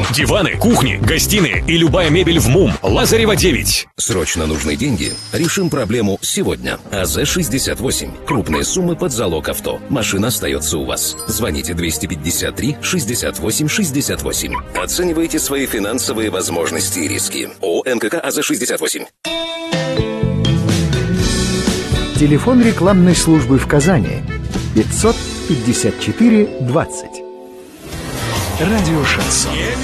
Диваны, кухни, гостиные и любая мебель в МУМ. Лазарева 9. Срочно нужны деньги? Решим проблему сегодня. АЗ-68. Крупные суммы под залог авто. Машина остается у вас. Звоните 253-68-68. Оценивайте свои финансовые возможности и риски. ООО НКК АЗ-68. Телефон рекламной службы в Казани 554 20. Радио Шансон.